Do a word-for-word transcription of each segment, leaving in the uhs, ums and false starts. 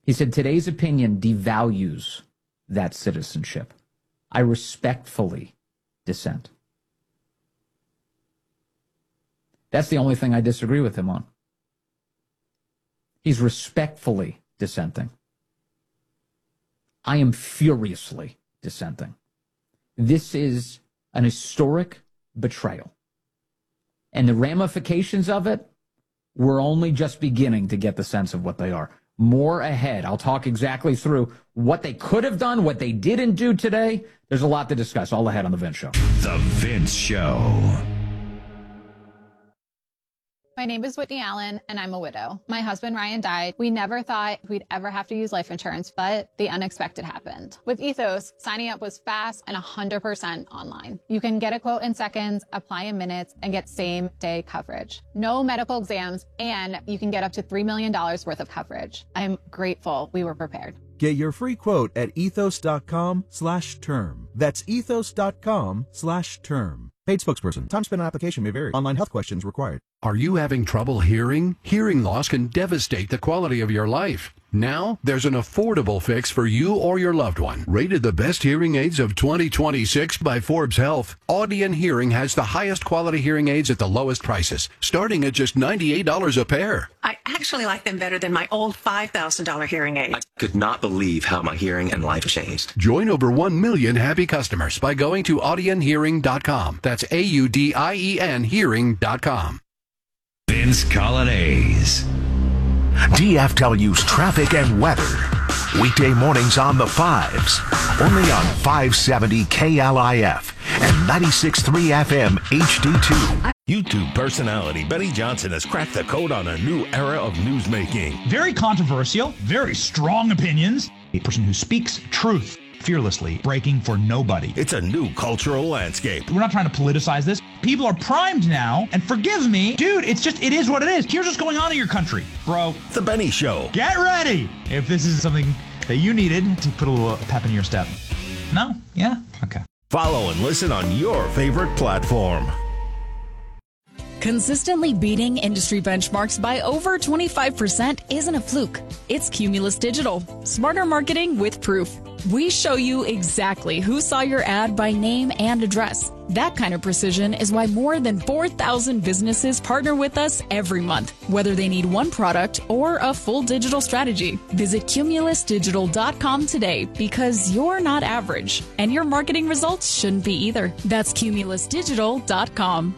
He said, today's opinion devalues that citizenship. I respectfully dissent. That's the only thing I disagree with him on. He's respectfully dissenting. I am furiously dissenting. This is an historic betrayal. And the ramifications of it, we're only just beginning to get the sense of what they are. More ahead. I'll talk exactly through what they could have done, what they didn't do today. There's a lot to discuss. All ahead on The Vince Show. The Vince Show. My name is Whitney Allen, and I'm a widow. My husband, Ryan, died. We never thought we'd ever have to use life insurance, but the unexpected happened. With Ethos, signing up was fast and one hundred percent online. You can get a quote in seconds, apply in minutes, and get same-day coverage. No medical exams, and you can get up to three million dollars worth of coverage. I'm grateful we were prepared. Get your free quote at ethos.com slash term. That's ethos.com slash term. Paid spokesperson. Time spent on application may vary. Online health questions required. Are you having trouble hearing? Hearing loss can devastate the quality of your life. Now, there's an affordable fix for you or your loved one. Rated the best hearing aids of twenty twenty-six by Forbes Health, Audion Hearing has the highest quality hearing aids at the lowest prices, starting at just ninety-eight dollars a pair. I actually like them better than my old five thousand dollars hearing aids. I could not believe how my hearing and life changed. Join over one million happy customers by going to audion hearing dot com. That's A U D I E N hearing dot com. Vince Colonnese. D F W's traffic and weather. Weekday mornings on the fives. Only on five seventy K L I F and ninety-six point three F M H D two. YouTube personality Benny Johnson has cracked the code on a new era of newsmaking. Very controversial, very strong opinions. A person who speaks truth fearlessly, breaking for nobody. It's a new cultural landscape. We're not trying to politicize this. People are primed now, and forgive me, dude, it's just, it is what it is. Here's what's going on in your country, bro. The Benny Show. Get ready if this is something that you needed to put a little pep in your step. No? Yeah? Okay. Follow and listen on your favorite platform. Consistently beating industry benchmarks by over twenty-five percent isn't a fluke. It's Cumulus Digital. Smarter marketing with proof. We show you exactly who saw your ad by name and address. That kind of precision is why more than four thousand businesses partner with us every month, whether they need one product or a full digital strategy. Visit cumulus digital dot com today because you're not average, and your marketing results shouldn't be either. That's cumulus digital dot com.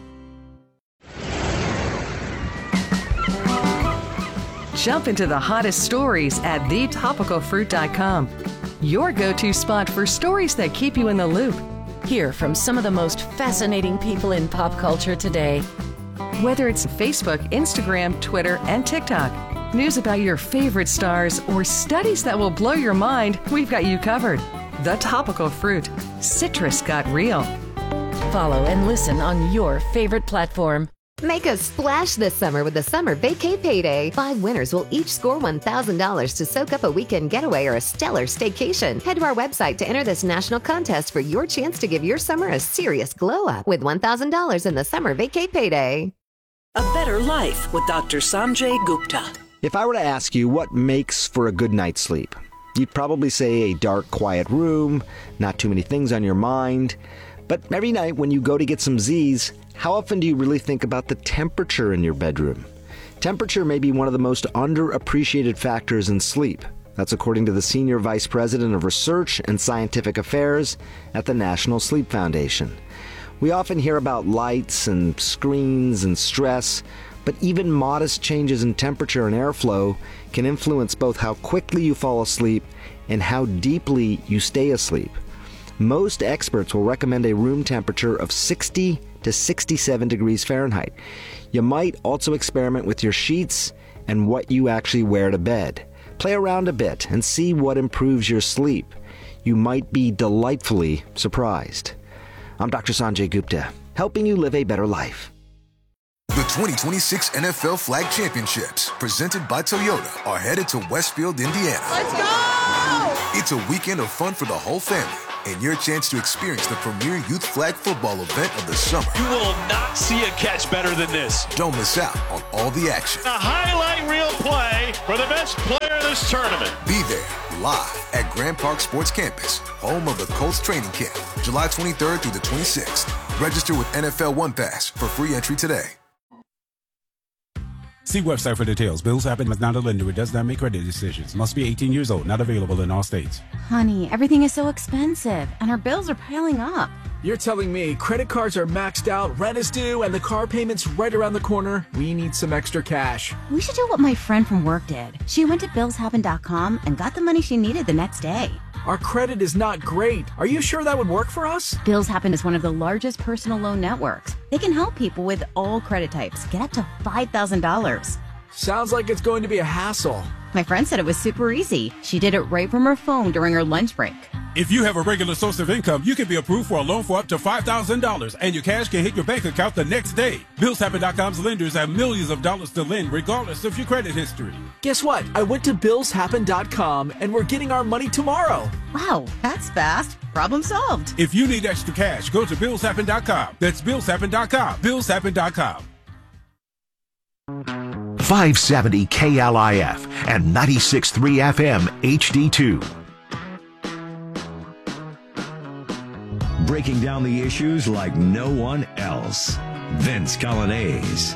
Jump into the hottest stories at the topical fruit dot com. Your go-to spot for stories that keep you in the loop. Hear from some of the most fascinating people in pop culture today. Whether it's Facebook, Instagram, Twitter, and TikTok, news about your favorite stars, or studies that will blow your mind, we've got you covered. The Topical Fruit. Citrus got real. Follow and listen on your favorite platform. Make a splash this summer with the Summer Vacay Payday. Five winners will each score one thousand dollars to soak up a weekend getaway or a stellar staycation. Head to our website to enter this national contest for your chance to give your summer a serious glow-up with one thousand dollars in the Summer Vacay Payday. A Better Life with Doctor Sanjay Gupta. If I were to ask you what makes for a good night's sleep, you'd probably say a dark, quiet room, not too many things on your mind. But every night when you go to get some Z's, how often do you really think about the temperature in your bedroom? Temperature may be one of the most underappreciated factors in sleep. That's according to the Senior Vice President of Research and Scientific Affairs at the National Sleep Foundation. We often hear about lights and screens and stress, but even modest changes in temperature and airflow can influence both how quickly you fall asleep and how deeply you stay asleep. Most experts will recommend a room temperature of sixty to sixty-seven degrees Fahrenheit. You might also experiment with your sheets and what you actually wear to bed. Play around a bit and see what improves your sleep. You might be delightfully surprised. I'm Doctor Sanjay Gupta, helping you live a better life. The twenty twenty-six N F L Flag Championships, presented by Toyota, are headed to Westfield, Indiana. Let's go! It's a weekend of fun for the whole family. and your chance to experience the premier youth flag football event of the summer. You will not see a catch better than this. Don't miss out on all the action. A highlight reel play for the best player in this tournament. Be there live at Grand Park Sports Campus, home of the Colts training camp, July twenty-third through the twenty-sixth. Register with N F L One Pass for free entry today. See website for details. Bills Happen is not a lender. It does not make credit decisions. Must be eighteen years old. Not available in all states. Honey, everything is so expensive, and our bills are piling up. You're telling me credit cards are maxed out, rent is due, and the car payment's right around the corner? We need some extra cash. We should do what my friend from work did. She went to bills happen dot com and got the money she needed the next day. Our credit is not great. Are you sure that would work for us? Bills Happen is one of the largest personal loan networks. They can help people with all credit types get up to five thousand dollars. Sounds like it's going to be a hassle. My friend said it was super easy. She did it right from her phone during her lunch break. If you have a regular source of income, you can be approved for a loan for up to five thousand dollars, and your cash can hit your bank account the next day. bills happen dot com's lenders have millions of dollars to lend regardless of your credit history. Guess what? I went to bills happen dot com, and we're getting our money tomorrow. Wow, that's fast. Problem solved. If you need extra cash, go to bills happen dot com. That's bills happen dot com. bills happen dot com. five seventy K L I F and ninety-six point three F M H D two. Breaking down the issues like no one else. Vince Coglianese.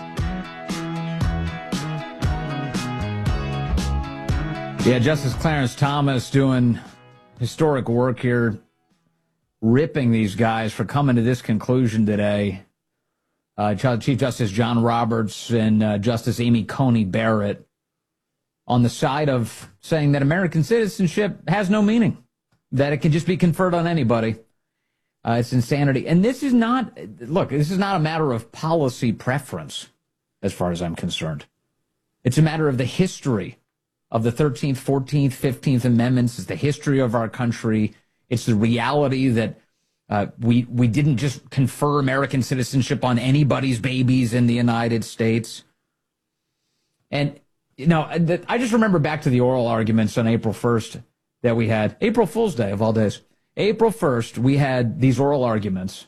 Yeah, Justice Clarence Thomas doing historic work here, ripping these guys for coming to this conclusion today. Uh, Chief Justice John Roberts and uh, Justice Amy Coney Barrett on the side of saying that American citizenship has no meaning, that it can just be conferred on anybody. Uh, it's insanity. And this is not, look, this is not a matter of policy preference, as far as I'm concerned. It's a matter of the history of the thirteenth, fourteenth, fifteenth Amendments. It's the history of our country. It's the reality that uh, we we didn't just confer American citizenship on anybody's babies in the United States. And, you know, I just remember back to the oral arguments on April first that we had. April Fool's Day, of all days. April first, we had these oral arguments,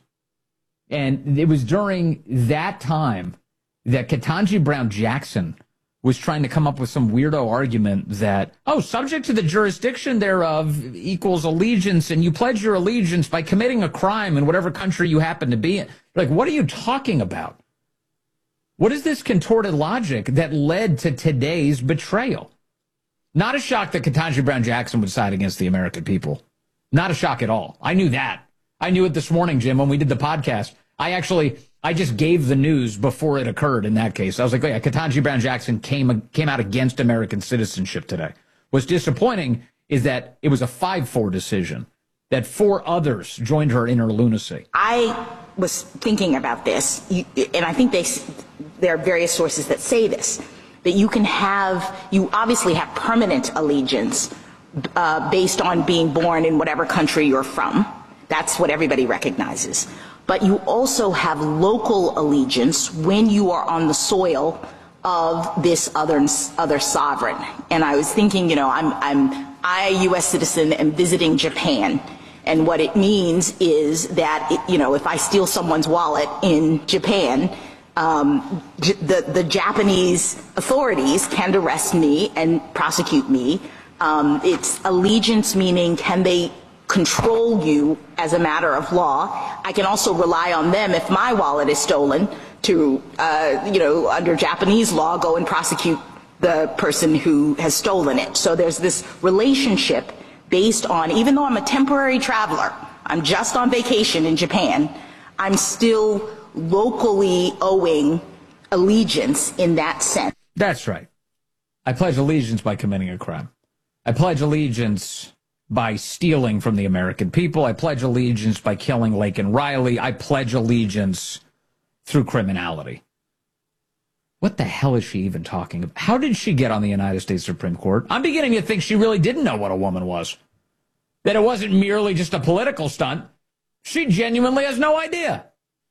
and it was during that time that Ketanji Brown Jackson was trying to come up with some weirdo argument that, oh, subject to the jurisdiction thereof equals allegiance, and you pledge your allegiance by committing a crime in whatever country you happen to be in. Like, what are you talking about? What is this contorted logic that led to today's betrayal? Not a shock that Ketanji Brown Jackson would side against the American people. Not a shock at all. I knew that. I knew it this morning, Jim, when we did the podcast. I actually, I just gave the news before it occurred in that case. I was like, oh yeah, Ketanji Brown Jackson came, came out against American citizenship today. What's disappointing is that it was a five four decision, that four others joined her in her lunacy. I was thinking about this, and I think they, there are various sources that say this, that you can have, you obviously have permanent allegiance Uh, based on being born in whatever country you're from. That's what everybody recognizes. But you also have local allegiance when you are on the soil of this other other sovereign. And I was thinking, you know, I'm I'm I, a U S citizen, am visiting Japan, and what it means is that it, you know, if I steal someone's wallet in Japan, um, j- the the Japanese authorities can arrest me and prosecute me. Um, it's allegiance, meaning can they control you as a matter of law? I can also rely on them if my wallet is stolen to, uh, you know, under Japanese law, go and prosecute the person who has stolen it. So there's this relationship based on, even though I'm a temporary traveler, I'm just on vacation in Japan, I'm still locally owing allegiance in that sense. That's right. I pledge allegiance by committing a crime. I pledge allegiance by stealing from the American people. I pledge allegiance by killing Laken Riley. I pledge allegiance through criminality. What the hell is she even talking about? How did she get on the United States Supreme Court? I'm beginning to think she really didn't know what a woman was. That it wasn't merely just a political stunt. She genuinely has no idea.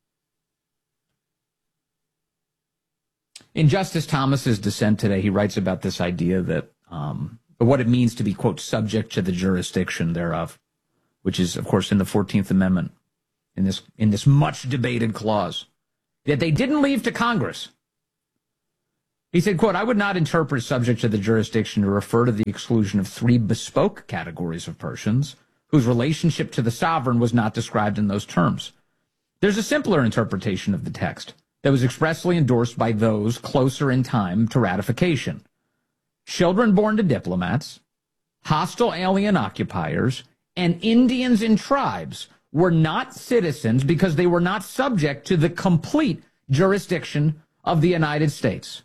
In Justice Thomas's dissent today, he writes about this idea that um, what it means to be, quote, subject to the jurisdiction thereof. which is, of course, in the fourteenth Amendment, in this in this much debated clause, that they didn't leave to Congress. He said, quote, I would not interpret subject to the jurisdiction to refer to the exclusion of three bespoke categories of persons whose relationship to the sovereign was not described in those terms. There's a simpler interpretation of the text that was expressly endorsed by those closer in time to ratification. Children born to diplomats, hostile alien occupiers, and Indians in tribes were not citizens because they were not subject to the complete jurisdiction of the United States.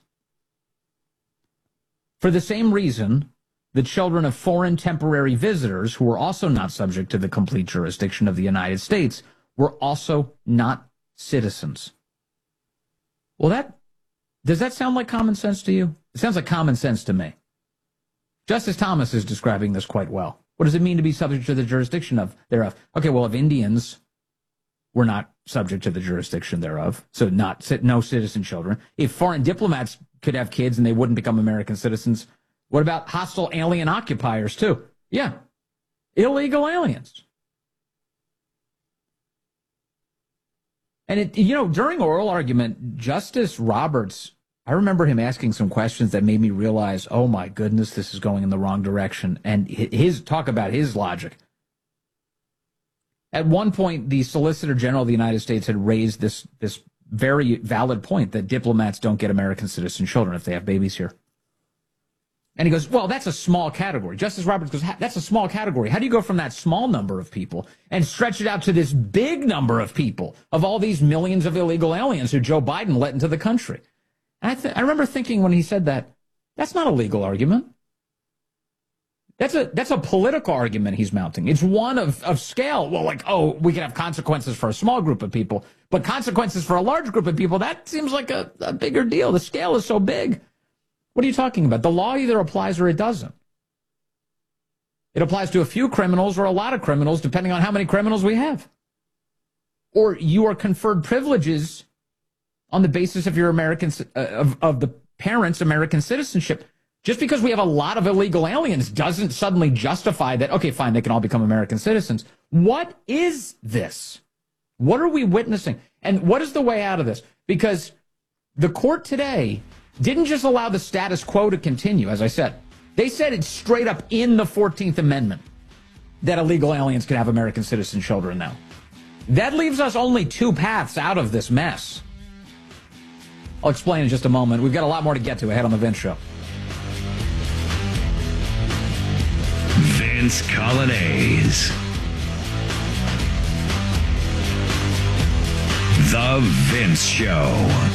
For the same reason, the children of foreign temporary visitors, who were also not subject to the complete jurisdiction of the United States, were also not citizens. Well, that does that sound like common sense to you? It sounds like common sense to me. Justice Thomas is describing this quite well. What does it mean to be subject to the jurisdiction of thereof? Okay, well, if Indians were not subject to the jurisdiction thereof, so not no citizen children, if foreign diplomats could have kids and they wouldn't become American citizens, what about hostile alien occupiers too? Yeah, illegal aliens. And, it, you know, during oral argument, Justice Roberts, I remember him asking some questions that made me realize, oh, my goodness, this is going in the wrong direction. And his talk about his logic. At one point, the Solicitor General of the United States had raised this, this very valid point that diplomats don't get American citizen children if they have babies here. And he goes, well, that's a small category. Justice Roberts goes, that's a small category. How do you go from that small number of people and stretch it out to this big number of people, of all these millions of illegal aliens who Joe Biden let into the country? And I, th- I remember thinking when he said that, that's not a legal argument. That's a that's a political argument he's mounting. It's one of, of scale. Well, like, oh, we can have consequences for a small group of people, but consequences for a large group of people, that seems like a, a bigger deal. The scale is so big. What are you talking about? The law either applies or it doesn't. It applies to a few criminals or a lot of criminals, depending on how many criminals we have. Or you are conferred privileges on the basis of your American, uh, of, of the parents' American citizenship. Just because we have a lot of illegal aliens doesn't suddenly justify that, okay, fine, they can all become American citizens. What is this? What are we witnessing? And what is the way out of this? Because the court today didn't just allow the status quo to continue, as I said. They said it's straight up in the fourteenth Amendment that illegal aliens can have American citizen children now. That leaves us only two paths out of this mess. I'll explain in just a moment. We've got a lot more to get to ahead on the Vince Show. Vince Coglianese. The Vince Show.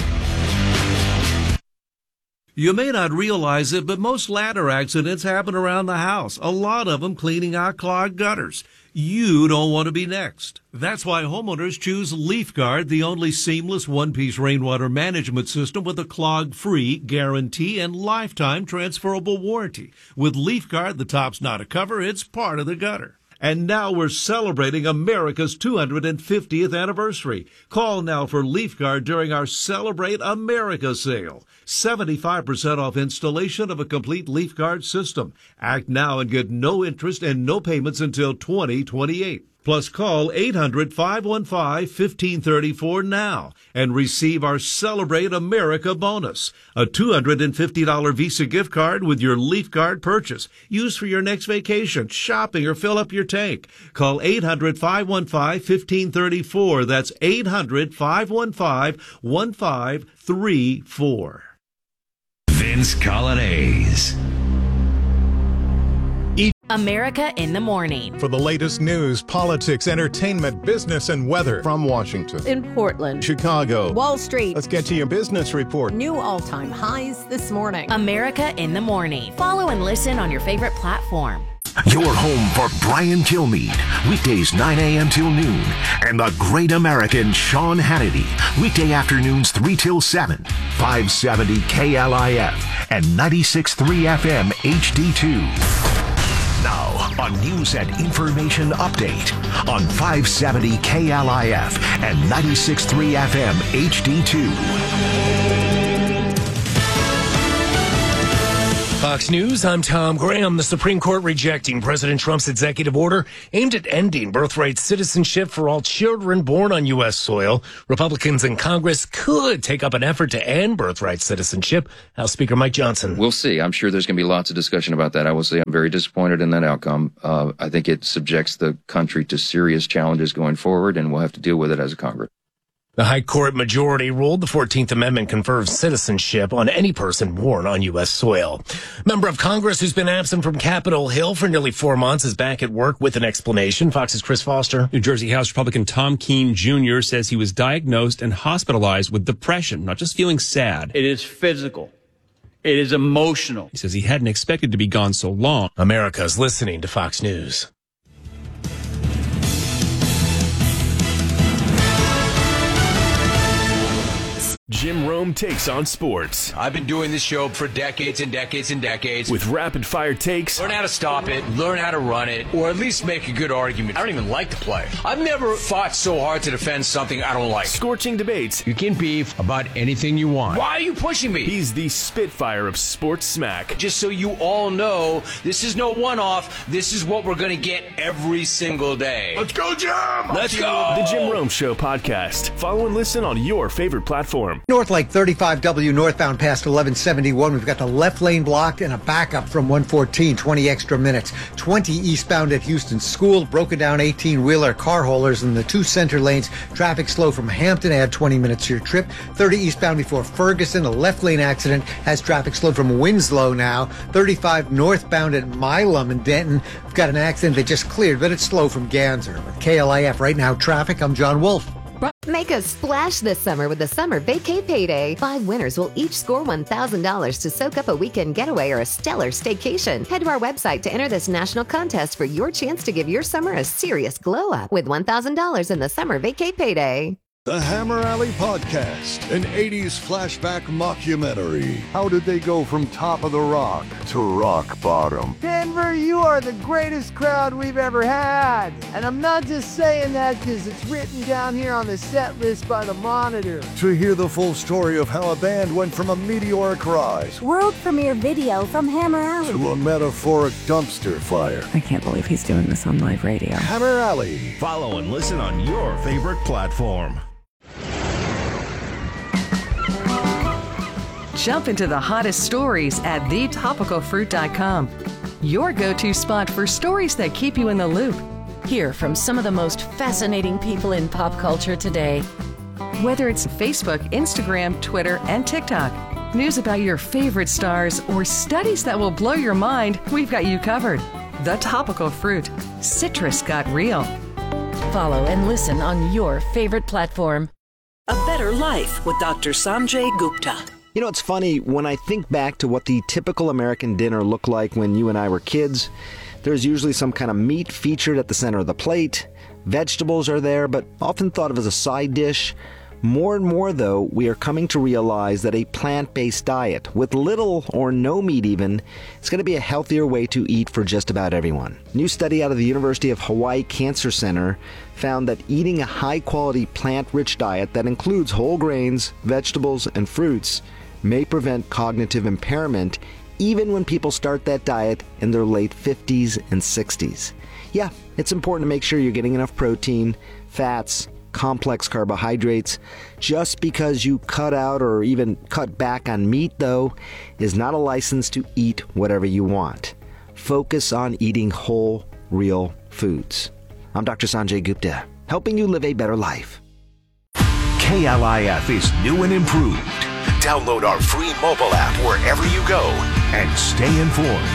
You may not realize it, but most ladder accidents happen around the house. A lot of them cleaning out clogged gutters. You don't want to be next. That's why homeowners choose LeafGuard, the only seamless one-piece rainwater management system with a clog-free guarantee and lifetime transferable warranty. With LeafGuard, the top's not a cover, it's part of the gutter. And now we're celebrating America's two hundred fiftieth anniversary. Call now for LeafGuard during our Celebrate America sale. seventy-five percent off installation of a complete LeafGuard system. Act now and get no interest and no payments until twenty twenty-eight. Plus, call eight hundred, five one five, one five three four now and receive our Celebrate America bonus, a two hundred fifty dollars Visa gift card with your LeafGuard purchase. Use for your next vacation, shopping, or fill up your tank. Call eight hundred, five one five, one five three four. That's eight hundred, five one five, one five three four. Vince Coglianese. America in the Morning. For the latest news, politics, entertainment, business, and weather. From Washington, in Portland, Chicago, Wall Street. Let's get to your business report. New all-time highs this morning. America in the Morning. Follow and listen on your favorite platform. Your home for Brian Kilmeade, weekdays nine a.m. till noon, and the great American Sean Hannity, weekday afternoons three till seven, five seventy K L I F and ninety-six point three F M H D two. Now, a news and information update on five seventy K L I F and ninety-six point three F M H D two. Fox News, I'm Tom Graham. The Supreme Court rejecting President Trump's executive order aimed at ending birthright citizenship for all children born on U S soil. Republicans in Congress could take up an effort to end birthright citizenship. House Speaker Mike Johnson. We'll see. I'm sure there's going to be lots of discussion about that. I will say I'm very disappointed in that outcome. Uh, I think it subjects the country to serious challenges going forward, and we'll have to deal with it as a Congress. The High Court majority ruled the fourteenth Amendment confers citizenship on any person born on U S soil. Member of Congress who's been absent from Capitol Hill for nearly four months is back at work with an explanation. Fox's Chris Foster. New Jersey House Republican Tom Keene Junior says he was diagnosed and hospitalized with depression, not just feeling sad. It is physical. It is emotional. He says he hadn't expected to be gone so long. America's listening to Fox News. Jim Rome takes on sports. I've been doing this show for decades and decades and decades. With rapid fire takes. Learn how to stop it, learn how to run it, or at least make a good argument. I don't even like to play. I've never fought so hard to defend something I don't like. Scorching debates. You can beef about anything you want. Why are you pushing me? He's the Spitfire of sports smack. Just so you all know, this is no one-off. This is what we're going to get every single day. Let's go, Jim! Let's go! The Jim Rome Show podcast. Follow and listen on your favorite platform. North Lake thirty-five W northbound past eleven seventy-one. We've got the left lane blocked and a backup from one fourteen, twenty extra minutes. twenty eastbound at Houston School, broken down eighteen-wheeler car haulers in the two center lanes. Traffic slow from Hampton, add twenty minutes to your trip. thirty eastbound before Ferguson, a left lane accident has traffic slow from Winslow now. thirty-five northbound at Milam and Denton. We've got an accident that just cleared, but it's slow from Ganser. With K L I F right now traffic, I'm John Wolf. Make a splash this summer with the Summer Vacay Payday. Five winners will each score one thousand dollars to soak up a weekend getaway or a stellar staycation. Head to our website to enter this national contest for your chance to give your summer a serious glow up with one thousand dollars in the Summer Vacay Payday. The Hammer Alley Podcast, an eighties flashback mockumentary. How did they go from top of the rock to rock bottom? Denver, you are the greatest crowd we've ever had. And I'm not just saying that because it's written down here on the set list by the Monitor. To hear the full story of how a band went from a meteoric rise, world premiere video from Hammer Alley, to a metaphoric dumpster fire. I can't believe he's doing this on live radio. Hammer Alley. Follow and listen on your favorite platform. Jump into the hottest stories at the topical fruit dot com. Your go-to spot for stories that keep you in the loop. Hear from some of the most fascinating people in pop culture today. Whether it's Facebook, Instagram, Twitter, and TikTok, news about your favorite stars, or studies that will blow your mind, we've got you covered. The Topical Fruit. Citrus got real. Follow and listen on your favorite platform. A Better Life with Doctor Sanjay Gupta. You know, it's funny, when I think back to what the typical American dinner looked like when you and I were kids, there's usually some kind of meat featured at the center of the plate. Vegetables are there, but often thought of as a side dish. More and more, though, we are coming to realize that a plant-based diet, with little or no meat even, is going to be a healthier way to eat for just about everyone. A new study out of the University of Hawaii Cancer Center found that eating a high-quality plant-rich diet that includes whole grains, vegetables, and fruits may prevent cognitive impairment even when people start that diet in their late fifties and sixties. Yeah, it's important to make sure you're getting enough protein, fats, complex carbohydrates. Just because you cut out or even cut back on meat, though, is not a license to eat whatever you want. Focus on eating whole, real foods. I'm Doctor Sanjay Gupta, helping you live a better life. K L I F is new and improved. Download our free mobile app wherever you go and stay informed.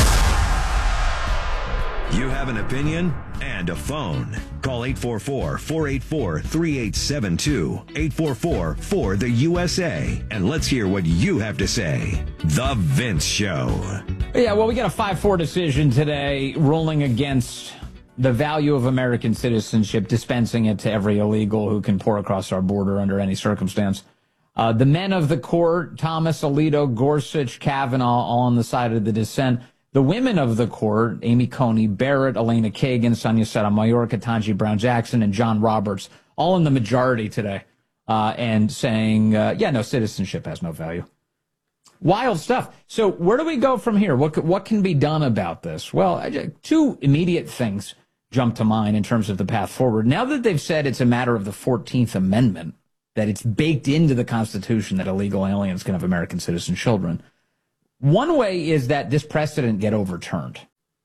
You have an opinion and a phone. Call eight four four, four eight four, three eight seven two, eight four four, four the U S A, and let's hear what you have to say. The Vince Show. Yeah, well, we got a five four decision today ruling against the value of American citizenship, dispensing it to every illegal who can pour across our border under any circumstance. Uh, the men of the court, Thomas, Alito, Gorsuch, Kavanaugh, all on the side of the dissent. The women of the court, Amy Coney Barrett, Elena Kagan, Sonia Sotomayor, Ketanji Brown Jackson, and John Roberts, all in the majority today, uh, and saying, uh, yeah, no, citizenship has no value. Wild stuff. So where do we go from here? What what can be done about this? Well, I, two immediate things jump to mind in terms of the path forward. Now that they've said it's a matter of the fourteenth Amendment, that it's baked into the Constitution that illegal aliens can have American citizen children, one way is that this precedent get overturned,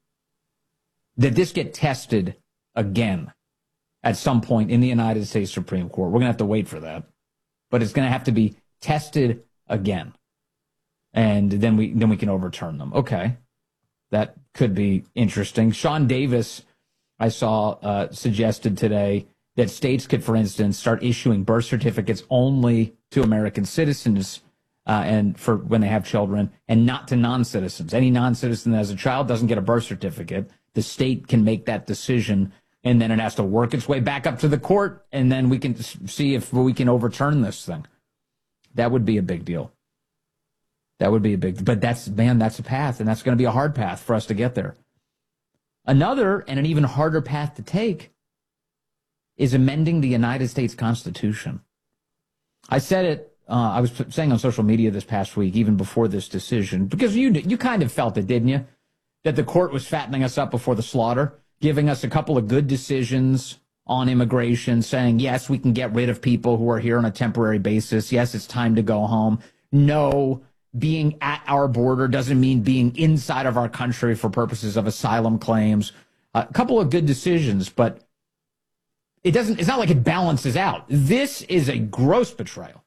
that this get tested again at some point in the United States Supreme Court. We're going to have to wait for that, but it's going to have to be tested again. And then we then we can overturn them. Okay, that could be interesting. Sean Davis, I saw, uh, suggested today that states could, for instance, start issuing birth certificates only to American citizens uh, and for when they have children, and not to non-citizens. Any non-citizen that has a child doesn't get a birth certificate. The state can make that decision, and then it has to work its way back up to the court, and then we can see if we can overturn this thing. That would be a big deal. That would be a big, but that's, man, that's a path, and that's going to be a hard path for us to get there. Another, and an even harder path to take, is amending the United States Constitution. I said it, uh, I was saying on social media this past week, even before this decision, because you you kind of felt it, didn't you? That the court was fattening us up before the slaughter, giving us a couple of good decisions on immigration, saying, yes, we can get rid of people who are here on a temporary basis. Yes, it's time to go home. No, being at our border doesn't mean being inside of our country for purposes of asylum claims. A couple of good decisions, but it doesn't, it's not like it balances out. This is a gross betrayal.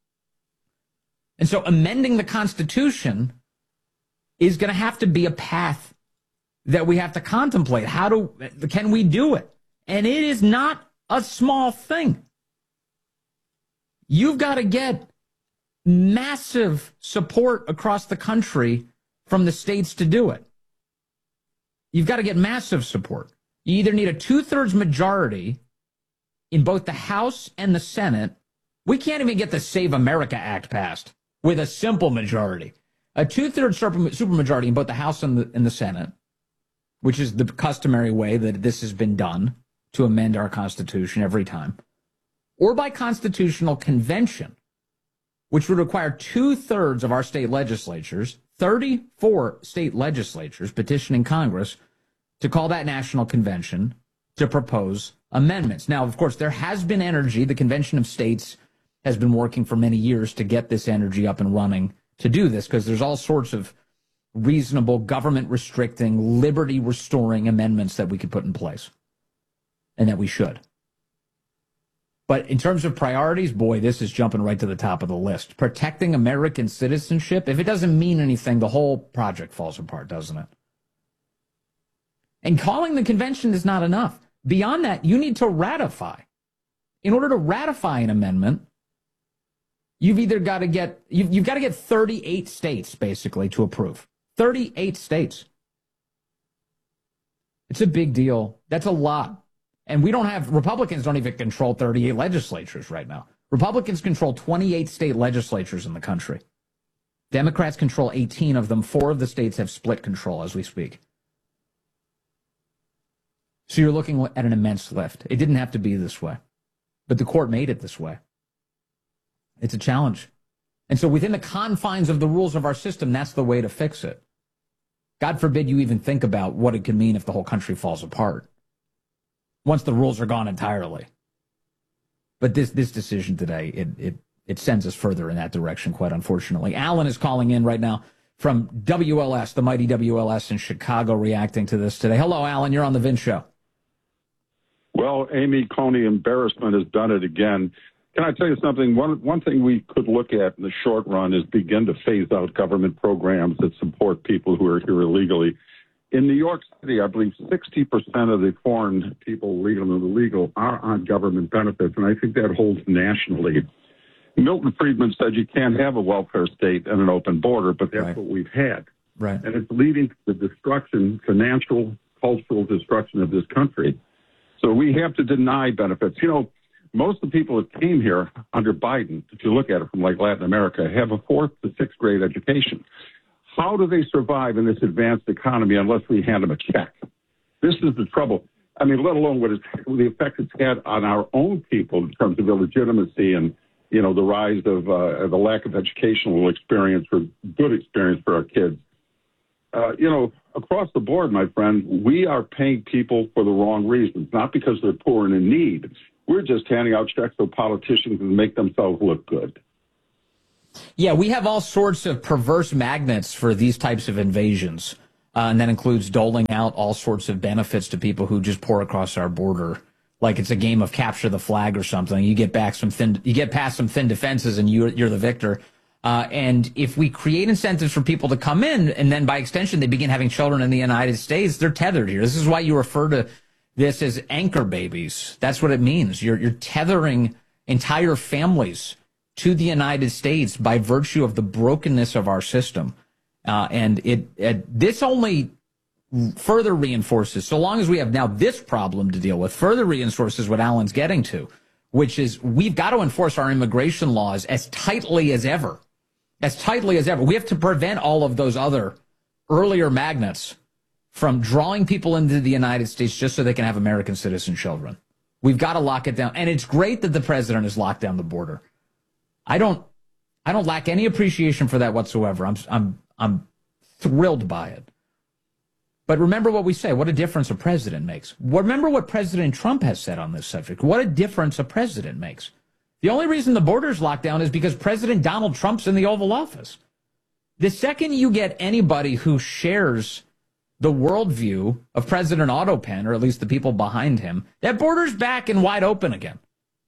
And so amending the Constitution is going to have to be a path that we have to contemplate. How do, can we do it? And it is not a small thing. You've got to get massive support across the country from the states to do it. You've got to get massive support. You either need a two-thirds majority in both the House and the Senate. We can't even get the Save America Act passed with a simple majority. A two-thirds supermajority in both the House and the, and the Senate, which is the customary way that this has been done to amend our Constitution every time, or by constitutional convention, which would require two-thirds of our state legislatures, thirty-four state legislatures petitioning Congress to call that national convention to propose amendments. Now, of course, there has been energy. The Convention of States has been working for many years to get this energy up and running to do this, because there's all sorts of reasonable government-restricting, liberty-restoring amendments that we could put in place, and that we should. But in terms of priorities, boy, this is jumping right to the top of the list. Protecting American citizenship, if it doesn't mean anything, the whole project falls apart, doesn't it? And calling the convention is not enough. Beyond that, you need to ratify. In order to ratify an amendment, you've either got to get, you've, you've got to get thirty-eight states, basically, to approve. thirty-eight states. It's a big deal. That's a lot. And we don't have, Republicans don't even control thirty-eight legislatures right now. Republicans control twenty-eight state legislatures in the country. Democrats control eighteen of them. Four of the states have split control as we speak. So you're looking at an immense lift. It didn't have to be this way, but the court made it this way. It's a challenge. And so within the confines of the rules of our system, that's the way to fix it. God forbid you even think about what it could mean if the whole country falls apart once the rules are gone entirely. But this this decision today, it it it sends us further in that direction, quite unfortunately. Alan is calling in right now from W L S, the mighty W L S in Chicago, reacting to this today. Hello, Alan. You're on the Vince Show. Well, Amy Coney embarrassment has done it again. Can I tell you something? One one thing we could look at in the short run is begin to phase out government programs that support people who are here illegally. In New York City, I believe sixty percent of the foreign people, legal and illegal, are on government benefits, and I think that holds nationally. Milton Friedman said you can't have a welfare state and an open border, but that's right. What we've had. Right. And it's leading to the destruction, financial, cultural destruction of this country. So we have to deny benefits. You know, most of the people that came here under Biden, if you look at it from like Latin America, have a fourth to sixth grade education. How do they survive in this advanced economy unless we hand them a check? This is the trouble. I mean, let alone what is the effect it's had on our own people in terms of illegitimacy and, you know, the rise of uh, the lack of educational experience or good experience for our kids. Uh, you know, across the board, my friend, we are paying people for the wrong reasons, not because they're poor and in need. We're just handing out checks so politicians can make themselves look good. Yeah, we have all sorts of perverse magnets for these types of invasions, uh, and that includes doling out all sorts of benefits to people who just pour across our border, like it's a game of capture the flag or something. You get back some thin, you get past some thin defenses, and you're you're the victor. Uh, and if we create incentives for people to come in, and then by extension they begin having children in the United States, they're tethered here. This is why you refer to this as anchor babies. That's what it means. You're you're tethering entire families to the United States by virtue of the brokenness of our system. Uh, and it, it this only further reinforces, so long as we have now this problem to deal with, further reinforces what Alan's getting to, which is we've got to enforce our immigration laws as tightly as ever. As tightly as ever. We have to prevent all of those other earlier magnets from drawing people into the United States just so they can have American citizen children. We've got to lock it down. And it's great that the president has locked down the border. I don't I don't lack any appreciation for that whatsoever. I'm I'm I'm thrilled by it. But remember what we say, what a difference a president makes. Remember what President Trump has said on this subject. What a difference a president makes. The only reason the border's locked down is because President Donald Trump's in the Oval Office. The second you get anybody who shares the worldview of President Otto Penn, or at least the people behind him, that border's back and wide open again.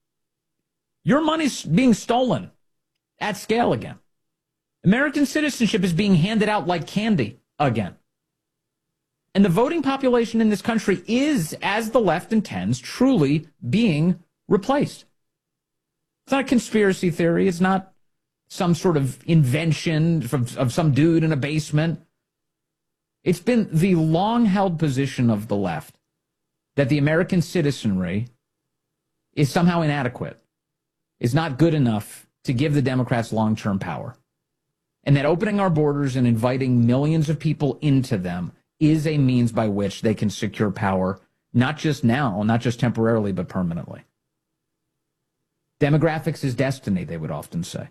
Your money's being stolen at scale again. American citizenship is being handed out like candy again. And the voting population in this country is, as the left intends, truly being replaced. It's not a conspiracy theory. It's not some sort of invention of, of some dude in a basement. It's been the long-held position of the left that the American citizenry is somehow inadequate, is not good enough to give the Democrats long-term power. And that opening our borders and inviting millions of people into them is a means by which they can secure power, not just now, not just temporarily, but permanently. Demographics is destiny, they would often say.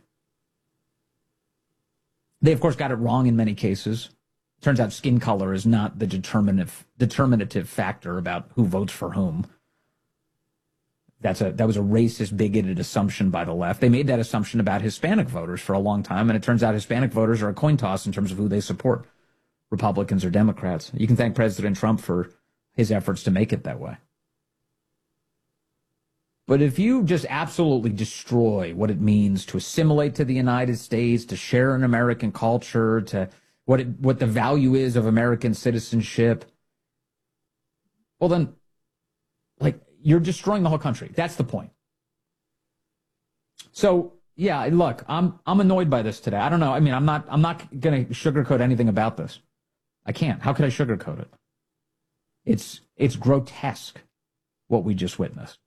They, of course, got it wrong in many cases. Turns out skin color is not the determinative, determinative factor about who votes for whom. That's a that was a racist, bigoted assumption by the left. They made that assumption about Hispanic voters for a long time, and it turns out Hispanic voters are a coin toss in terms of who they support, Republicans or Democrats. You can thank President Trump for his efforts to make it that way. But if you just absolutely destroy what it means to assimilate to the United States, to share an American culture, to what it, what the value is of American citizenship, well then, like, you're destroying the whole country. That's the point. So, yeah, look, I'm I'm annoyed by this today. I don't know. I mean, I'm not I'm not going to sugarcoat anything about this. I can't. How could I sugarcoat it? It's it's grotesque what we just witnessed.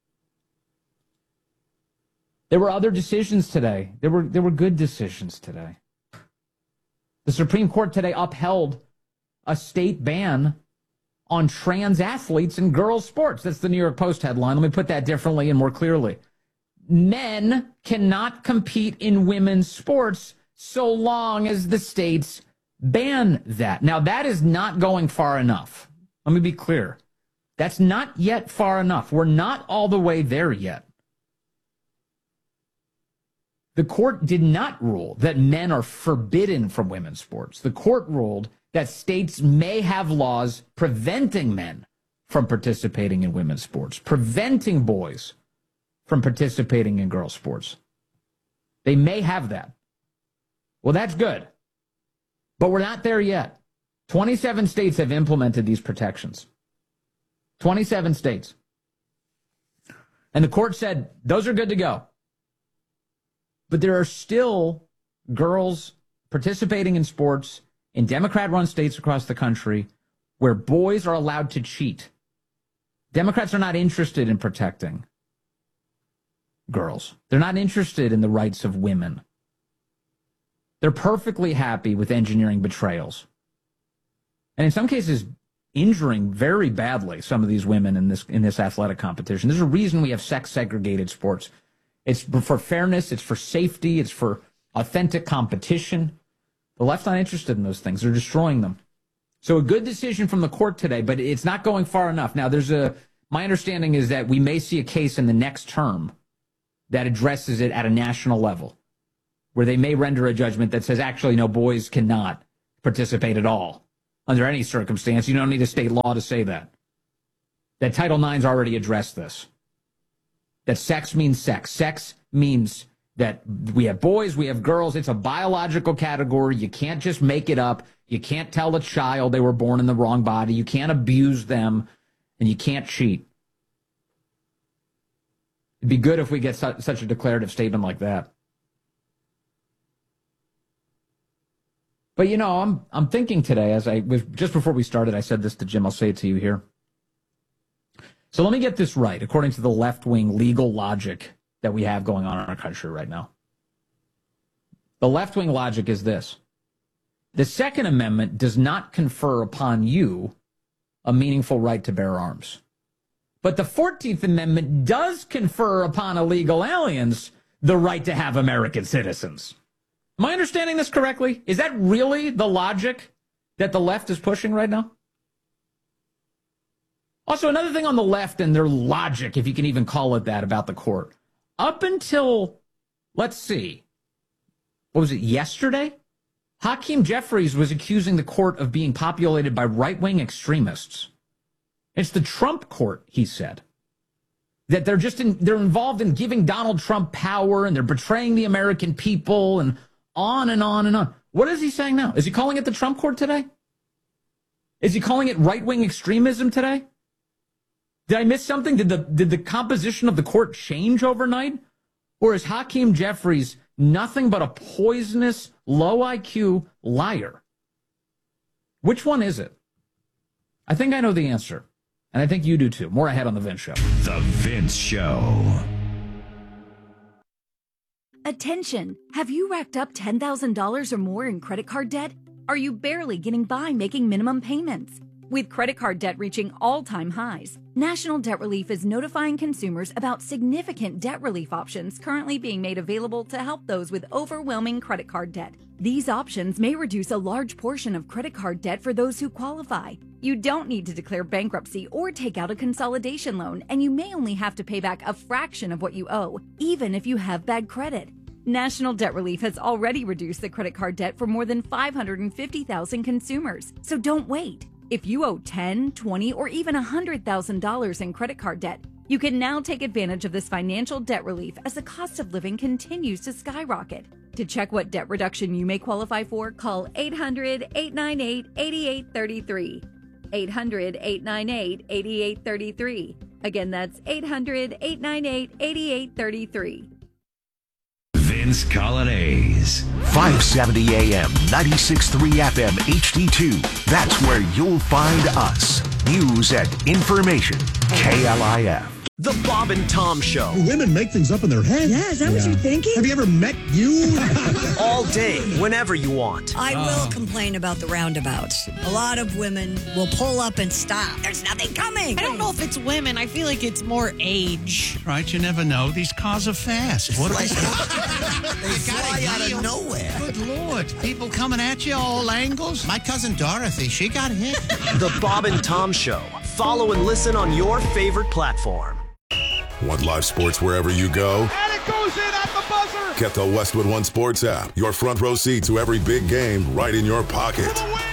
There were other decisions today. There were there were good decisions today. The Supreme Court today upheld a state ban on trans athletes in girls' sports. That's the New York Post headline. Let me put that differently and more clearly. Men cannot compete in women's sports so long as the states ban that. Now, that is not going far enough. Let me be clear. That's not yet far enough. We're not all the way there yet. The court did not rule that men are forbidden from women's sports. The court ruled that states may have laws preventing men from participating in women's sports, preventing boys from participating in girls' sports. They may have that. Well, that's good. But we're not there yet. twenty-seven states have implemented these protections. twenty-seven states. And the court said, those are good to go. But there are still girls participating in sports in Democrat-run states across the country where boys are allowed to cheat. Democrats are not interested in protecting girls. They're not interested in the rights of women. They're perfectly happy with engineering betrayals. And in some cases, injuring very badly some of these women in this in this athletic competition. There's a reason we have sex-segregated sports. It's for fairness. It's for safety. It's for authentic competition. The left's not interested in those things. They're destroying them. So a good decision from the court today, but it's not going far enough. Now, there's a, my understanding is that we may see a case in the next term that addresses it at a national level, where they may render a judgment that says, actually, no, boys cannot participate at all under any circumstance. You don't need a state law to say that. That Title nine's already addressed this. That sex means sex. Sex means that we have boys, we have girls. It's a biological category. You can't just make it up. You can't tell a child they were born in the wrong body. You can't abuse them, and you can't cheat. It'd be good if we get su- such a declarative statement like that. But, you know, I'm I'm thinking today, as I was just before we started, I said this to Jim. I'll say it to you here. So let me get this right, according to the left-wing legal logic that we have going on in our country right now. The left-wing logic is this. The Second Amendment does not confer upon you a meaningful right to bear arms. But the fourteenth Amendment does confer upon illegal aliens the right to have American citizens. Am I understanding this correctly? Is that really the logic that the left is pushing right now? Also, another thing on the left and their logic, if you can even call it that, about the court. Up until, let's see, what was it, yesterday? Hakeem Jeffries was accusing the court of being populated by right-wing extremists. It's the Trump court, he said. That they're just in, they're involved in giving Donald Trump power, and they're betraying the American people, and on and on and on. What is he saying now? Is he calling it the Trump court today? Is he calling it right-wing extremism today? Did I miss something? Did the did the composition of the court change overnight? Or is Hakeem Jeffries nothing but a poisonous, low I Q liar? Which one is it? I think I know the answer. And I think you do too. More ahead on The Vince Show. The Vince Show. Attention! Have you racked up ten thousand dollars or more in credit card debt? Are you barely getting by making minimum payments? With credit card debt reaching all-time highs, National Debt Relief is notifying consumers about significant debt relief options currently being made available to help those with overwhelming credit card debt. These options may reduce a large portion of credit card debt for those who qualify. You don't need to declare bankruptcy or take out a consolidation loan, and you may only have to pay back a fraction of what you owe, even if you have bad credit. National Debt Relief has already reduced the credit card debt for more than five hundred fifty thousand consumers, so don't wait. If you owe ten thousand dollars, twenty thousand dollars, or even one hundred thousand dollars in credit card debt, you can now take advantage of this financial debt relief as the cost of living continues to skyrocket. To check what debt reduction you may qualify for, call eight hundred, eight nine eight, eight eight three three. eight hundred, eight nine eight, eight eight three three. Again, that's eight hundred, eight nine eight, eight eight three three. Vince Colonnese. five seventy A M, ninety-six point three F M H D two. That's where you'll find us. News and information. K L I F. The Bob and Tom Show. Do women make things up in their head? Yeah, is that yeah. what you're thinking? Have you ever met you? All day, whenever you want. I will oh. complain about the roundabouts. A lot of women will pull up and stop. There's nothing coming. I don't know if it's women. I feel like it's more age. Right, you never know. These cars are fast. What like, they fly out of nowhere. Good Lord. People coming at you all angles. My cousin Dorothy, she got hit. The Bob and Tom Show. Follow and listen on your favorite platform. Want live sports wherever you go? And it goes in at the buzzer! Get the Westwood One Sports app. Your front row seat to every big game right in your pocket. For the win!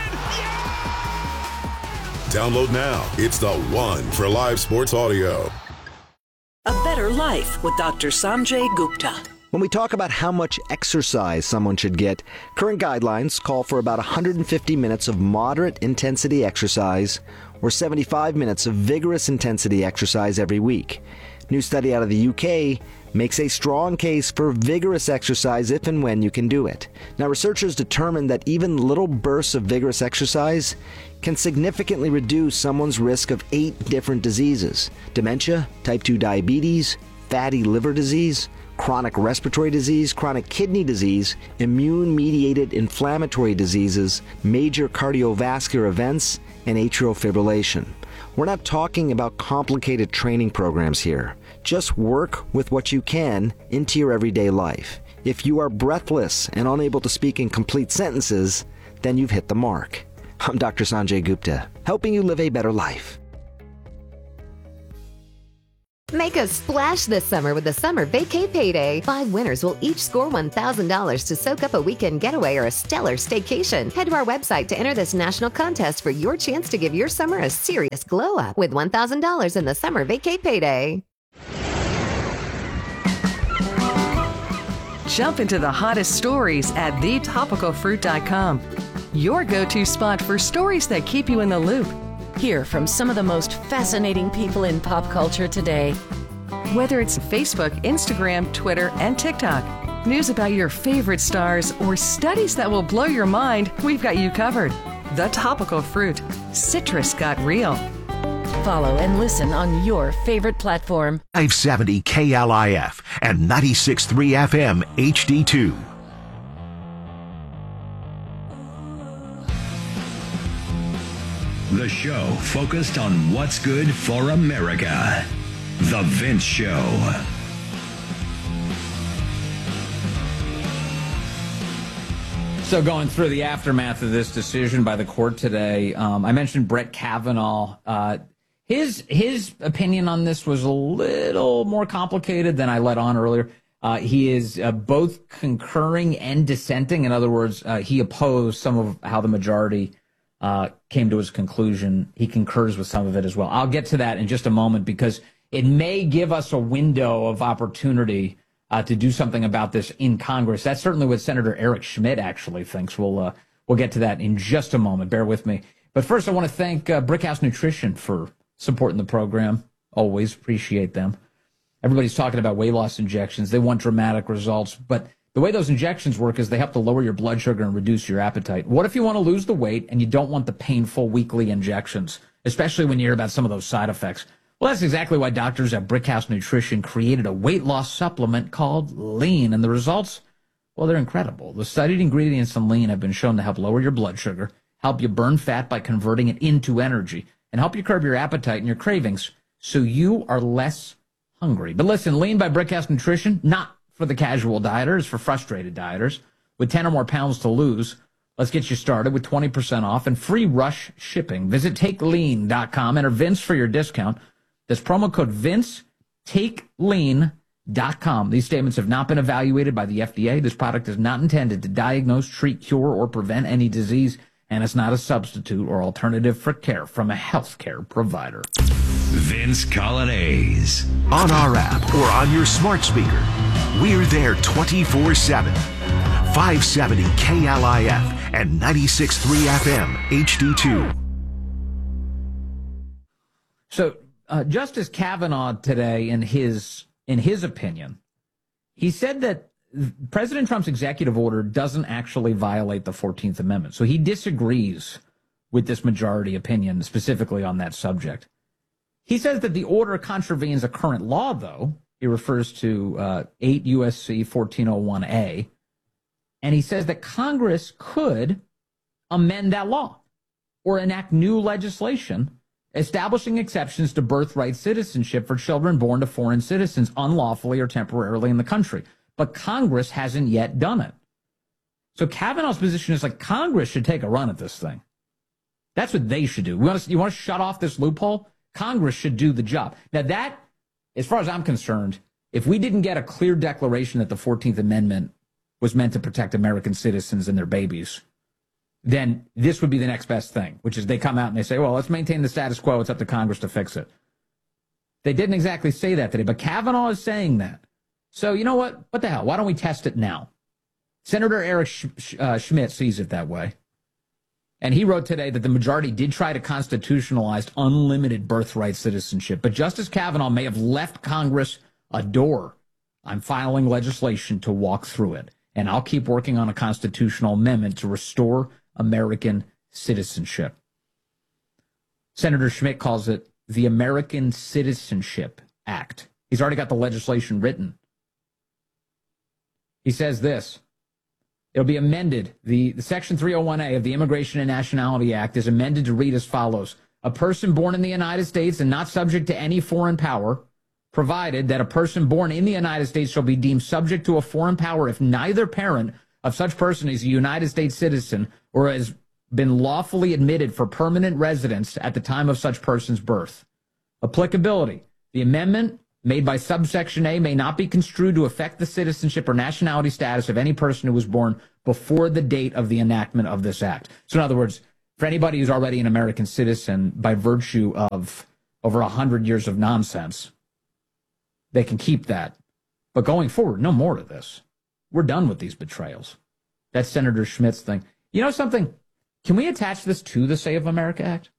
Yeah! Download now. It's the one for live sports audio. A Better Life with Doctor Sanjay Gupta. When we talk about how much exercise someone should get, current guidelines call for about one hundred fifty minutes of moderate intensity exercise or seventy-five minutes of vigorous intensity exercise every week. New study out of the U K makes a strong case for vigorous exercise if and when you can do it. Now, researchers determined that even little bursts of vigorous exercise can significantly reduce someone's risk of eight different diseases: dementia, type two diabetes, fatty liver disease, chronic respiratory disease, chronic kidney disease, immune-mediated inflammatory diseases, major cardiovascular events, and atrial fibrillation. We're not talking about complicated training programs here. Just work with what you can into your everyday life. If you are breathless and unable to speak in complete sentences, then you've hit the mark. I'm Doctor Sanjay Gupta, helping you live a better life. Make a splash this summer with the Summer Vacay Payday. Five winners will each score one thousand dollars to soak up a weekend getaway or a stellar staycation. Head to our website to enter this national contest for your chance to give your summer a serious glow up with one thousand dollars in the Summer Vacay Payday. Jump into the hottest stories at the topical fruit dot com. Your go-to spot for stories that keep you in the loop. Hear from some of the most fascinating people in pop culture today. Whether it's Facebook, Instagram, Twitter, and TikTok, news about your favorite stars, or studies that will blow your mind, we've got you covered. The Topical Fruit. Citrus got real. Follow and listen on your favorite platform. five seventy K L I F and ninety-six point three F M H D two. The show focused on what's good for America. The Vince Show. So going through the aftermath of this decision by the court today, um, I mentioned Brett Kavanaugh. Uh, his his opinion on this was a little more complicated than I let on earlier. Uh, he is uh, both concurring and dissenting. In other words, uh, he opposed some of how the majority uh, came to his conclusion. He concurs with some of it as well. I'll get to that in just a moment because it may give us a window of opportunity uh, to do something about this in Congress. That's certainly what Senator Eric Schmidt actually thinks. We'll uh, we'll get to that in just a moment. Bear with me. But first, I want to thank uh, Brickhouse Nutrition for supporting the program. Always appreciate them. Everybody's talking about weight loss injections. They want dramatic results, but the way those injections work is they help to lower your blood sugar and reduce your appetite. What if you want to lose the weight and you don't want the painful weekly injections, especially when you hear about some of those side effects? Well, that's exactly why doctors at Brickhouse Nutrition created a weight loss supplement called Lean, and the results, well, they're incredible. The studied ingredients in Lean have been shown to help lower your blood sugar, help you burn fat by converting it into energy, and help you curb your appetite and your cravings so you are less hungry. But listen, Lean by Brickhouse Nutrition, not for the casual dieters, for frustrated dieters. With ten or more pounds to lose, let's get you started with twenty percent off and free rush shipping. Visit take lean dot com. Enter Vince for your discount. That's promo code Vince, take lean dot com. These statements have not been evaluated by the F D A. This product is not intended to diagnose, treat, cure, or prevent any disease, and it's not a substitute or alternative for care from a healthcare provider. Vince Colonnese. On our app or on your smart speaker, we're there twenty-four seven. five seventy K L I F and ninety-six point three F M H D two. So uh, Justice Kavanaugh today, in his in his opinion, he said that President Trump's executive order doesn't actually violate the fourteenth Amendment. So he disagrees with this majority opinion, specifically on that subject. He says that the order contravenes a current law, though. He refers to uh, eight U S C fourteen oh one A. And he says that Congress could amend that law or enact new legislation establishing exceptions to birthright citizenship for children born to foreign citizens unlawfully or temporarily in the country. But Congress hasn't yet done it. So Kavanaugh's position is like Congress should take a run at this thing. That's what they should do. We want to, you want to shut off this loophole? Congress should do the job. Now that, as far as I'm concerned, if we didn't get a clear declaration that the fourteenth Amendment was meant to protect American citizens and their babies, then this would be the next best thing, which is they come out and they say, well, let's maintain the status quo. It's up to Congress to fix it. They didn't exactly say that today, but Kavanaugh is saying that. So you know what? What the hell? Why don't we test it now? Senator Eric Sch- Sch- uh, Schmidt sees it that way. And he wrote today that the majority did try to constitutionalize unlimited birthright citizenship. But Justice Kavanaugh may have left Congress a door. I'm filing legislation to walk through it. And I'll keep working on a constitutional amendment to restore American citizenship. Senator Schmidt calls it the American Citizenship Act. He's already got the legislation written. He says this: It'll be amended. The, the Section three oh one A of the Immigration and Nationality Act is amended to read as follows. A person born in the United States and not subject to any foreign power, provided that a person born in the United States shall be deemed subject to a foreign power if neither parent of such person is a United States citizen or has been lawfully admitted for permanent residence at the time of such person's birth. Applicability. The amendment made by subsection A may not be construed to affect the citizenship or nationality status of any person who was born before the date of the enactment of this act. So in other words, for anybody who's already an American citizen by virtue of over a hundred years of nonsense, they can keep that. But going forward, no more of this. We're done with these betrayals. That's Senator Schmitt's thing. You know something? Can we attach this to the Save America Act?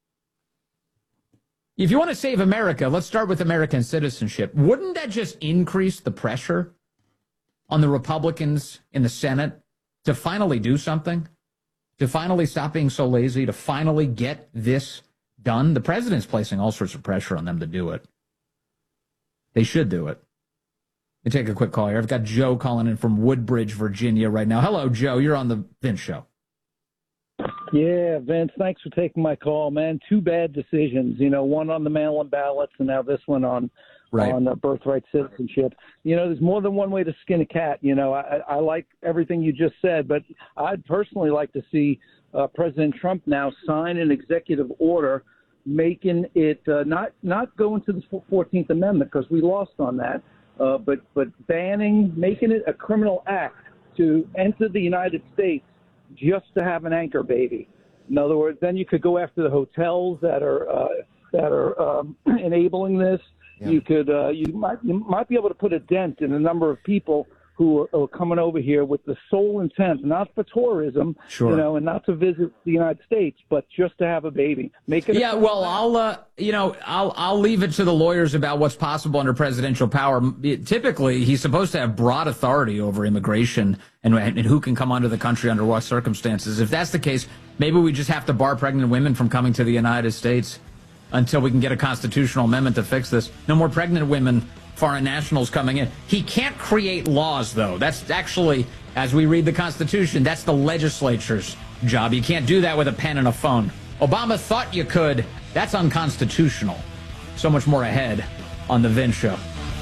If you want to save America, let's start with American citizenship. Wouldn't that just increase the pressure on the Republicans in the Senate to finally do something? To finally stop being so lazy, to finally get this done? The president's placing all sorts of pressure on them to do it. They should do it. Let me take a quick call here. I've got Joe calling in from Woodbridge, Virginia right now. Hello, Joe. You're on the Vince Show. Yeah, Vince, thanks for taking my call, man. Two bad decisions, you know, one on the mail-in ballots and now this one on right. on uh, birthright citizenship. You know, there's more than one way to skin a cat. You know, I, I like everything you just said, but I'd personally like to see uh, President Trump now sign an executive order making it uh, not not go into the fourteenth Amendment because we lost on that, uh, but, but banning, making it a criminal act to enter the United States just to have an anchor baby. In other words, then you could go after the hotels that are uh, that are um, enabling this. Yeah. You could uh, you might you might be able to put a dent in the number of people who are, are coming over here with the sole intent, not for tourism, sure. you know, and not to visit the United States, but just to have a baby. Make it. Yeah, a- well, I'll uh, you know, I'll I'll leave it to the lawyers about what's possible under presidential power. It, typically, he's supposed to have broad authority over immigration and, and who can come onto the country under what circumstances. If that's the case, maybe we just have to bar pregnant women from coming to the United States until we can get a constitutional amendment to fix this. No more pregnant women, foreign nationals coming in. He can't create laws, though. That's actually, as we read the Constitution, that's the legislature's job. You can't do that with a pen and a phone. Obama thought you could. That's unconstitutional. So much more ahead on The Vince Show.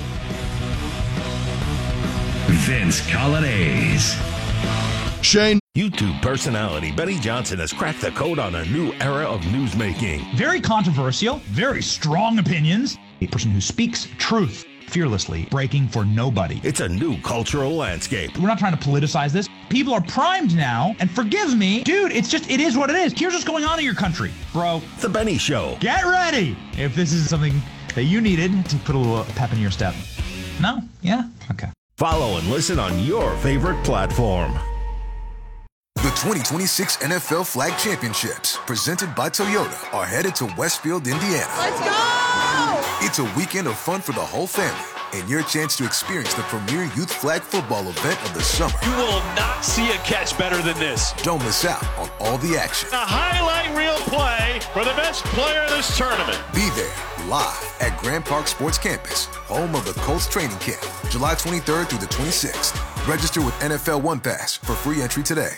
Vince Colonnese. Shane. YouTube personality Benny Johnson has cracked the code on a new era of newsmaking. Very controversial, very strong opinions. A person who speaks truth fearlessly, breaking for nobody. It's a new cultural landscape. We're not trying to politicize this. People are primed now, and forgive me, dude, it's just, it is what it is. Here's what's going on in your country, bro. The Benny Show. Get ready if this is something that you needed to put a little pep in your step. No? Yeah? Okay. Follow and listen on your favorite platform. The twenty twenty-six N F L Flag Championships, presented by Toyota, are headed to Westfield, Indiana. Let's go! It's a weekend of fun for the whole family and your chance to experience the premier youth flag football event of the summer. You will not see a catch better than this. Don't miss out on all the action. A highlight reel play for the best player of this tournament. Be there live at Grand Park Sports Campus, home of the Colts training camp, July twenty-third through the twenty-sixth. Register with N F L One Pass for free entry today.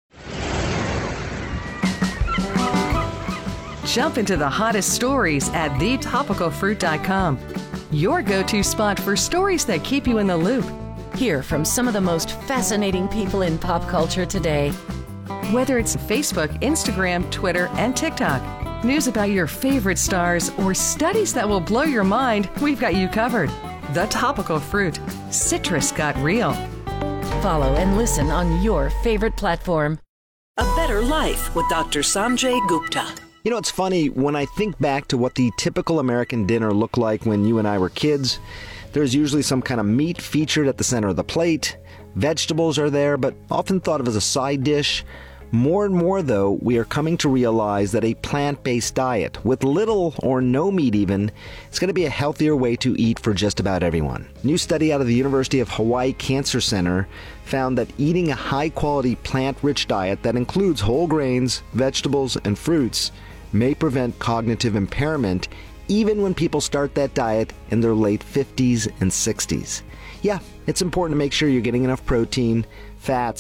Jump into the hottest stories at the topical fruit dot com. Your go-to spot for stories that keep you in the loop. Hear from some of the most fascinating people in pop culture today. Whether it's Facebook, Instagram, Twitter, and TikTok, news about your favorite stars, or studies that will blow your mind, we've got you covered. The Topical Fruit. Citrus got real. Follow and listen on your favorite platform. A Better Life with Doctor Sanjay Gupta. You know, it's funny, when I think back to what the typical American dinner looked like when you and I were kids, there's usually some kind of meat featured at the center of the plate. Vegetables are there, but often thought of as a side dish. More and more, though, we are coming to realize that a plant-based diet, with little or no meat even, is going to be a healthier way to eat for just about everyone. A new study out of the University of Hawaii Cancer Center found that eating a high-quality plant-rich diet that includes whole grains, vegetables, and fruits may prevent cognitive impairment even when people start that diet in their late fifties and sixties. Yeah, it's important to make sure you're getting enough protein, fats,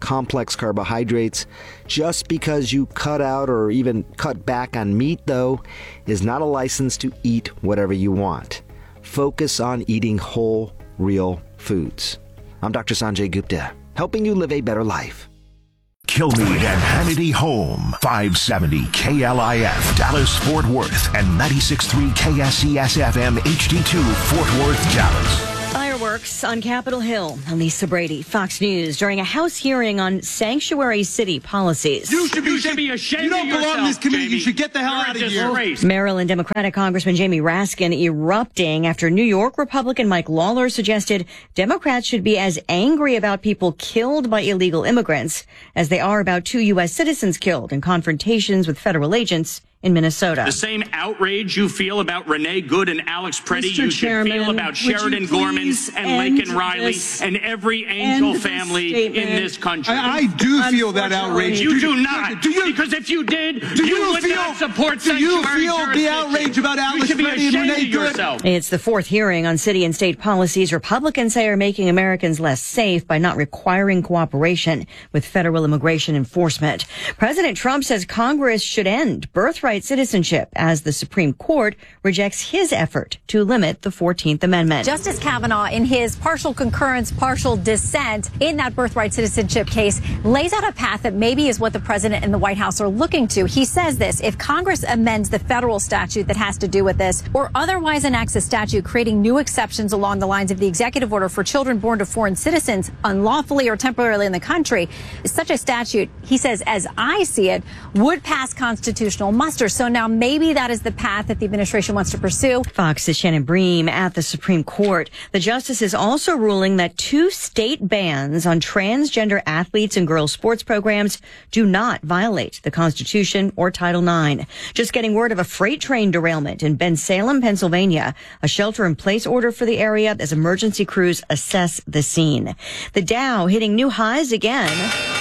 complex carbohydrates. Just because you cut out or even cut back on meat, though, is not a license to eat whatever you want. Focus on eating whole, real foods. I'm Doctor Sanjay Gupta, helping you live a better life. Kilmeade and Hannity Home, five seventy K L I F, Dallas, Fort Worth, and ninety-six point three K S E S F M H D two, Fort Worth, Dallas. Fireworks on Capitol Hill. Lisa Brady, Fox News, during a House hearing on sanctuary city policies. You should be, you should be ashamed. You don't of belong in this committee. Jamie. You should get the hell You're out a of here. disgrace. Maryland Democratic Congressman Jamie Raskin erupting after New York Republican Mike Lawler suggested Democrats should be as angry about people killed by illegal immigrants as they are about two U S citizens killed in confrontations with federal agents in Minnesota. The same outrage you feel about Renee Good and Alex Preddy, Mister you should Chairman, feel about Sheridan Gorman and Laken Riley and every Angel family in this country. I, I do feel that outrage. You do, do not. Do you, because if you did, do you, you would feel, not support do you sanctuary feel the outrage about Alex You should be Preddy and ashamed Renee of Good? yourself. It's the fourth hearing on city and state policies Republicans say are making Americans less safe by not requiring cooperation with federal immigration enforcement. President Trump says Congress should end birthright citizenship as the Supreme Court rejects his effort to limit the fourteenth Amendment. Justice Kavanaugh, in his partial concurrence, partial dissent in that birthright citizenship case, lays out a path that maybe is what the president and the White House are looking to. He says this: if Congress amends the federal statute that has to do with this, or otherwise enacts a statute creating new exceptions along the lines of the executive order for children born to foreign citizens unlawfully or temporarily in the country, such a statute, he says, as I see it, would pass constitutional muster. So now maybe Maybe that is the path that the administration wants to pursue. Fox's Shannon Bream at the Supreme Court. The justice is also ruling that two state bans on transgender athletes and girls' sports programs do not violate the Constitution or Title nine. Just getting word of a freight train derailment in Bensalem, Pennsylvania. A shelter-in-place order for the area as emergency crews assess the scene. The Dow hitting new highs again,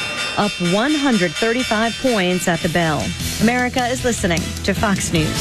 up one hundred thirty-five points at the bell. America is listening to Fox News.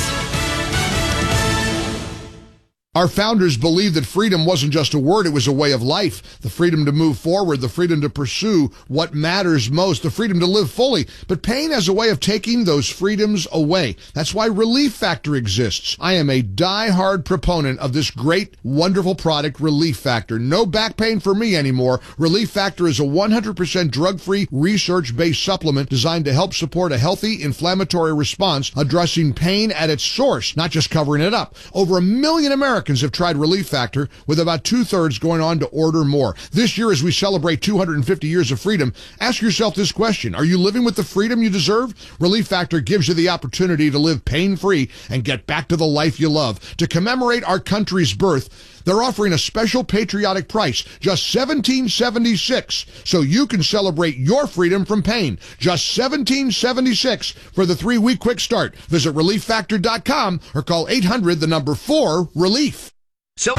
Our founders believed that freedom wasn't just a word, it was a way of life. The freedom to move forward, the freedom to pursue what matters most, the freedom to live fully. But pain has a way of taking those freedoms away. That's why Relief Factor exists. I am a die-hard proponent of this great, wonderful product, Relief Factor. No back pain for me anymore. Relief Factor is a one hundred percent drug-free, research-based supplement designed to help support a healthy inflammatory response, addressing pain at its source, not just covering it up. Over a million Americans have tried Relief Factor, with about two-thirds going on to order more. This year, as we celebrate two hundred fifty years of freedom, ask yourself this question: are you living with the freedom you deserve? Relief Factor gives you the opportunity to live pain-free and get back to the life you love. To commemorate our country's birth, they're offering a special patriotic price, just seventeen seventy-six, so you can celebrate your freedom from pain. Just seventeen seventy-six for the three-week quick start. Visit relief factor dot com or call eight hundred, the number four, relief. So,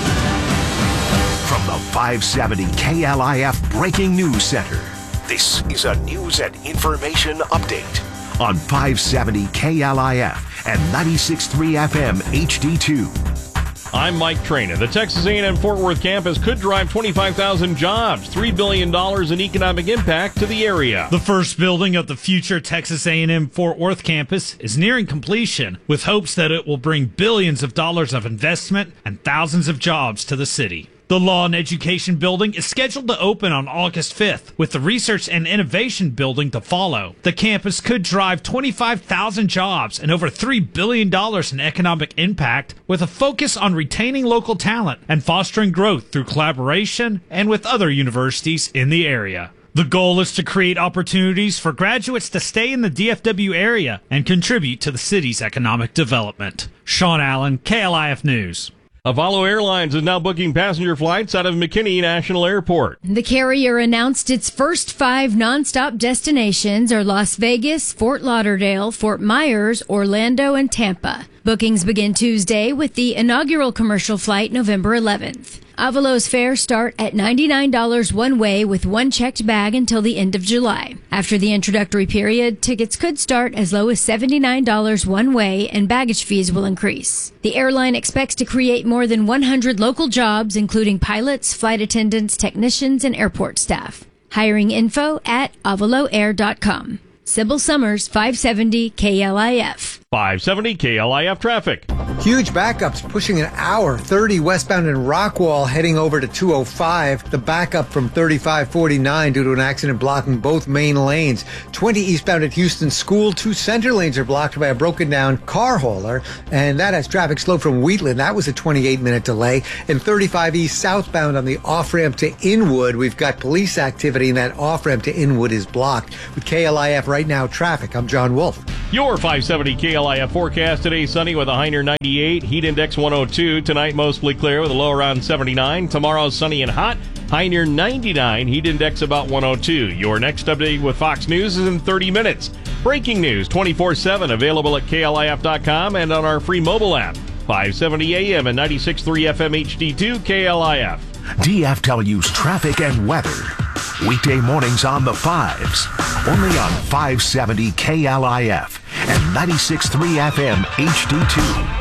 from the five seventy K L I F Breaking News Center, this is a news and information update on five seventy K L I F and ninety-six point three F M H D two. I'm Mike Trainer. The Texas A and M Fort Worth campus could drive twenty-five thousand jobs, three billion dollars in economic impact to the area. The first building of the future Texas A and M Fort Worth campus is nearing completion, with hopes that it will bring billions of dollars of investment and thousands of jobs to the city. The Law and Education Building is scheduled to open on August fifth, with the Research and Innovation Building to follow. The campus could drive twenty-five thousand jobs and over three billion dollars in economic impact, with a focus on retaining local talent and fostering growth through collaboration and with other universities in the area. The goal is to create opportunities for graduates to stay in the D F W area and contribute to the city's economic development. Sean Allen, K L I F News. Avalo Airlines is now booking passenger flights out of McKinney National Airport. The carrier announced its first five nonstop destinations are Las Vegas, Fort Lauderdale, Fort Myers, Orlando, and Tampa. Bookings begin Tuesday with the inaugural commercial flight November eleventh. Avalo's fares start at ninety-nine dollars one way with one checked bag until the end of July. After the introductory period, tickets could start as low as seventy-nine dollars one way and baggage fees will increase. The airline expects to create more than one hundred local jobs, including pilots, flight attendants, technicians, and airport staff. Hiring info at avaloair dot com. Sybil Summers, five seventy K L I F. five seventy K L I F traffic. Huge backups pushing an hour. thirty westbound in Rockwall heading over to two oh five. The backup from thirty-five forty-nine due to an accident blocking both main lanes. twenty eastbound at Houston School. Two center lanes are blocked by a broken down car hauler. And that has traffic slow from Wheatland. That was a twenty-eight minute delay. And thirty-five east southbound on the off-ramp to Inwood. We've got police activity and that off-ramp to Inwood is blocked. With K L I F right now traffic, I'm John Wolf. Your five seventy K L I F forecast today: sunny with a high near ninety-eight, heat index one oh two. Tonight mostly clear with a low around seventy-nine. Tomorrow sunny and hot, high near ninety-nine, heat index about one oh two. Your next update with Fox News is in thirty minutes. Breaking news twenty-four seven, available at K L I F dot com and on our free mobile app. five seventy A M and ninety-six point three F M H D two K L I F. D F W's traffic and weather. Weekday mornings on the fives. Only on five seventy K L I F and ninety-six point three F M H D two.